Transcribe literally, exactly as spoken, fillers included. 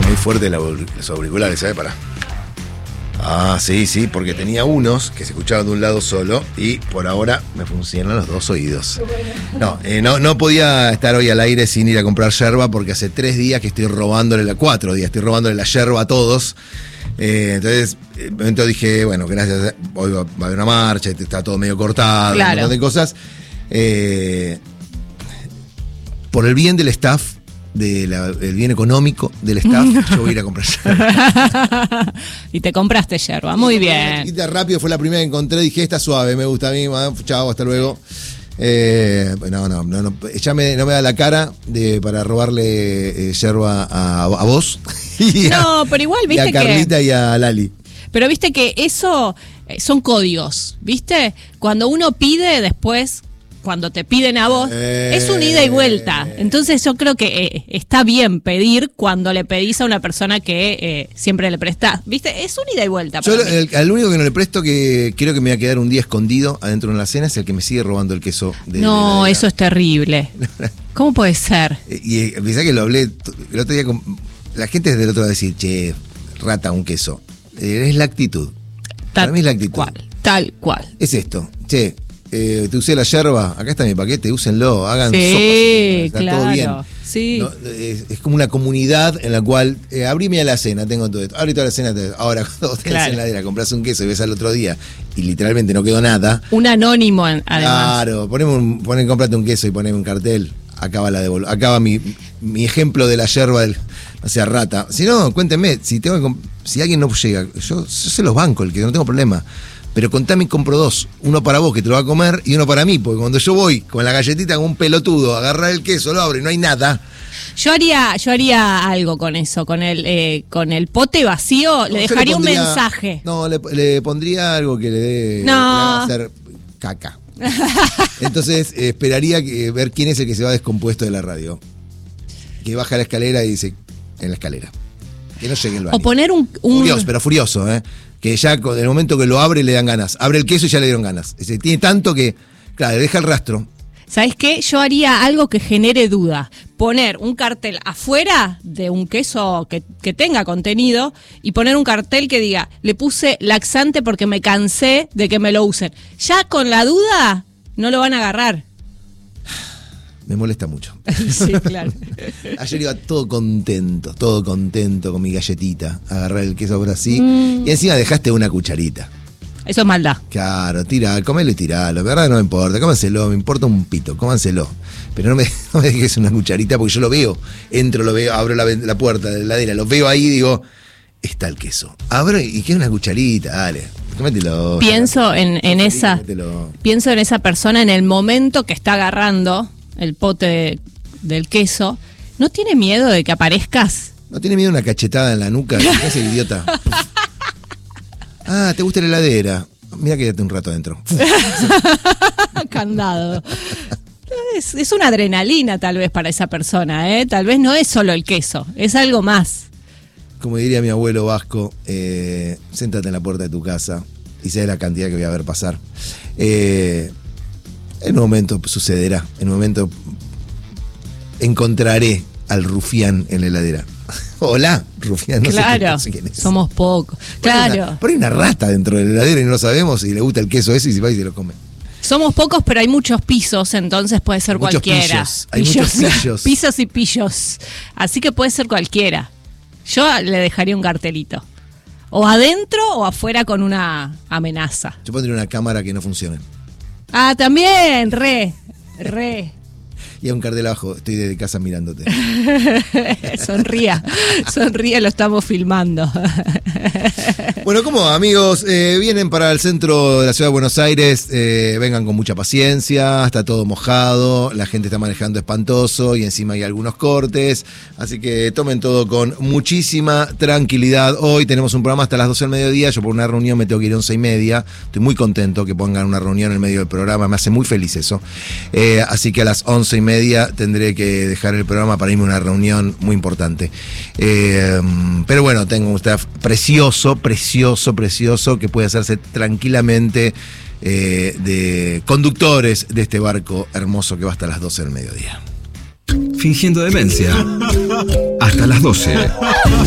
muy fuerte los auriculares, ¿sabes? Para. Ah, sí, sí, porque tenía unos que se escuchaban de un lado solo y por ahora me funcionan los dos oídos. No, eh, no, no podía estar hoy al aire sin ir a comprar yerba porque hace tres días que estoy robándole, la, cuatro días, estoy robándole la yerba a todos. Eh, entonces, en un momento dije, bueno, gracias, hoy va, va a haber una marcha, está todo medio cortado, claro. Un montón de cosas. Eh, por el bien del staff, del de bien económico del staff, yo voy a ir a comprar yerba. Y te compraste yerba, muy sí, bien. Una rápido, fue la primera que encontré, dije, esta suave, me gusta a mí, chao, hasta luego. Eh, no, no, no, no, ya me, no me da la cara de, para robarle eh, yerba a, a vos. Y no, a, pero igual, viste que... Y a Carlita que, y a Lali. Pero viste que eso son códigos, ¿viste? Cuando uno pide, después... Cuando te piden a vos, eh, es un ida y vuelta. Entonces yo creo que eh, está bien pedir cuando le pedís a una persona que eh, siempre le prestás. ¿Viste? Es un ida y vuelta. Yo el, al único que no le presto, que creo que me va a quedar un día escondido adentro de la cena, es el que me sigue robando el queso. De, no, de eso es terrible. ¿Cómo puede ser? Y, y pensá que lo hablé el otro día con... La gente desde el otro va a decir, che, rata, un queso. Eh, es la actitud. Tal Para mí es la actitud. Cual, tal cual. Es esto, che. Eh, te usé la yerba, acá está mi paquete, úsenlo, hagan sí, sopas, está claro, todo bien. Sí. ¿No? Es, es como una comunidad en la cual eh, abrime a la cena, tengo todo esto, abrí toda la cena, ahora cuando vos tenés en la heladera, compras un queso y ves al otro día y literalmente no quedó nada. Un anónimo además. Claro, poneme un, poné, comprate un queso y poneme un cartel, acaba la devol- acaba mi, mi ejemplo de la yerba del, o sea, rata. Si no, cuéntenme, si tengo que, si alguien no llega, yo, yo se los banco, el que no tengo problema. Pero contame y compro dos. Uno para vos que te lo va a comer y uno para mí. Porque cuando yo voy con la galletita con un pelotudo, agarrar el queso, lo abro y no hay nada. Yo haría, yo haría algo con eso, con el, eh, con el pote vacío, no, le dejaría le pondría, un mensaje. No, le, le pondría algo que le dé no. le haga hacer caca. Entonces eh, esperaría que, ver quién es el que se va descompuesto de la radio. Que baja la escalera y dice, en la escalera. Que no llegue el baño. O poner un... un... Furioso, pero furioso, ¿eh? Que ya en el momento que lo abre le dan ganas. Abre el queso y ya le dieron ganas. Es decir, tiene tanto que, claro, le deja el rastro. ¿Sabes qué? Yo haría algo que genere duda. Poner un cartel afuera de un queso que, que tenga contenido y poner un cartel que diga, le puse laxante porque me cansé de que me lo usen. Ya con la duda no lo van a agarrar. Me molesta mucho. Sí, claro. Ayer iba todo contento, todo contento con mi galletita. Agarrar el queso por así. Mm. Y encima dejaste una cucharita. Eso es maldad. Claro, tira, comelo y tiralo. La verdad no me importa, cómanselo, me importa un pito, cómanselo. Pero no me, no me dejes una cucharita porque yo lo veo. Entro, lo veo, abro la, la puerta de la heladera, lo veo ahí y digo, está el queso. Abro y queda una cucharita, dale. Mételo. Pienso en, en esa. Mételo. Pienso en esa persona en el momento que está agarrando el pote de, del queso. ¿No tiene miedo de que aparezcas? ¿No tiene miedo de una cachetada en la nuca? ¿Qué hace el idiota? Ah, ¿te gusta la heladera? Mira, quédate un rato adentro. Candado. Es, es una adrenalina tal vez para esa persona, ¿eh? Tal vez no es solo el queso, es algo más. Como diría mi abuelo vasco, eh, séntate en la puerta de tu casa y sabes la cantidad que voy a ver pasar. Eh... En un momento sucederá, en un momento encontraré al rufián en la heladera. Hola, rufián, no claro, sé, no sé quién es. Somos pocos, claro. Pero hay una rata dentro de la heladera y no lo sabemos y le gusta el queso ese y se va y se lo come. Somos pocos, pero hay muchos pisos, entonces puede ser muchos cualquiera. Pillos. Hay pillos. muchos pillos. Pisos y pillos. Así que puede ser cualquiera. Yo le dejaría un cartelito. O adentro o afuera con una amenaza. Yo pondría una cámara que no funcione. Ah, también, re, re. Y a un cartel abajo, estoy desde casa mirándote. Sonría, sonría, lo estamos filmando. Bueno, ¿cómo va, amigos? Eh, vienen para el centro de la ciudad de Buenos Aires, eh, vengan con mucha paciencia, está todo mojado, la gente está manejando espantoso y encima hay algunos cortes, así que tomen todo con muchísima tranquilidad. Hoy tenemos un programa hasta las doce del mediodía, yo por una reunión me tengo que ir a once y media, estoy muy contento que pongan una reunión en el medio del programa, me hace muy feliz eso. Eh, así que a las once y media tendré que dejar el programa para irme a una reunión muy importante. Eh, pero bueno, tengo un staff precioso, precioso, precioso, que puede hacerse tranquilamente eh, de conductores de este barco hermoso que va hasta las doce del mediodía. Fingiendo demencia. Hasta las doce.